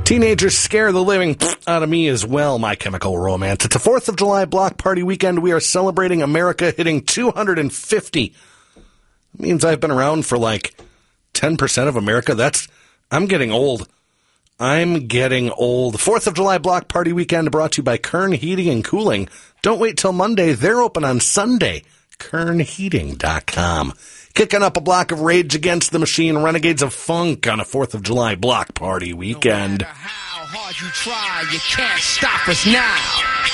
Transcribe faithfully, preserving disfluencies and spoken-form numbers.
Teenagers scare the living out of me as well, My Chemical Romance. It's a fourth of July block party weekend. We are celebrating America hitting two hundred fifty. It means I've been around for like ten percent of America. That's, I'm getting old. I'm getting old. fourth of July block party weekend brought to you by Kern Heating and Cooling. Don't wait till Monday. They're open on Sunday. Kern Heating dot com. Kicking up a block of Rage Against the Machine, Renegades of Funk on a fourth of July block party weekend. No matter how hard you try, you can't stop us now.